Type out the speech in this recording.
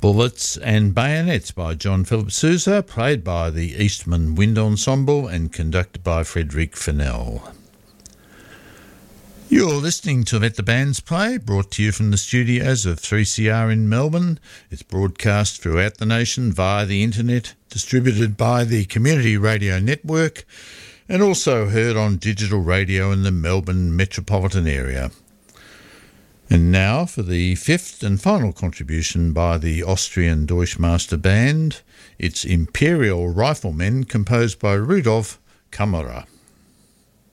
Bullets and Bayonets by John Philip Sousa, played by the Eastman Wind Ensemble and conducted by Frederick Fennell. You're listening to Let the Bands Play, brought to you from the studios of 3CR in Melbourne. It's broadcast throughout the nation via the internet, distributed by the Community Radio Network, and also heard on digital radio in the Melbourne metropolitan area. And now for the fifth and final contribution by the Austrian Deutschmaster Band. It's Imperial Riflemen, composed by Rudolf Kammerer.